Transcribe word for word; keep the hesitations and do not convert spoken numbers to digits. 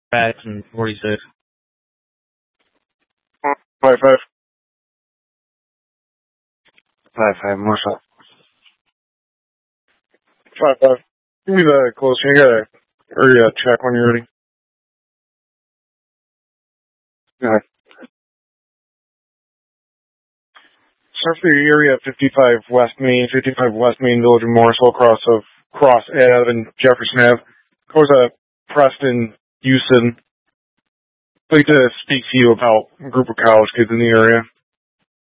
Jackson, forty-six. Five five. Five five, Marshall. Five five. Give me the close. You got a area check when you're ready. Go ahead. Start for the area fifty-five West Main, fifty-five West Main, Village of Morrisville, across of Cross Ave and Jefferson Ave. Goes to Preston, Houston. I'd like to speak to you about a group of college kids in the area.